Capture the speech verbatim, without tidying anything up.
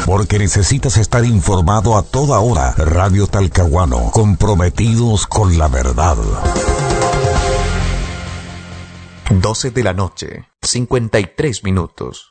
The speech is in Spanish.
porque necesitas estar informado a toda hora. Radio Talcahuano, comprometidos con la verdad. doce de la noche, cincuenta y tres minutos.